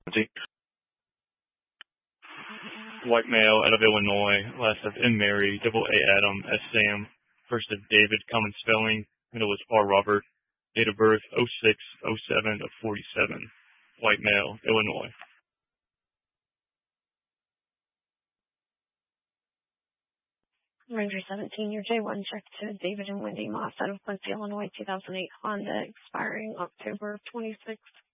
White male, out of Illinois. Last of M. Mary, double A. Adam, S. Sam. First of David, common spelling. Middle is R. Robert. Date of birth 06/07 of 47. White male, Illinois. Ranger 17, your J1 check to David and Wendy Moss out of Quincy, Illinois, 2008 Honda, expiring October 26th.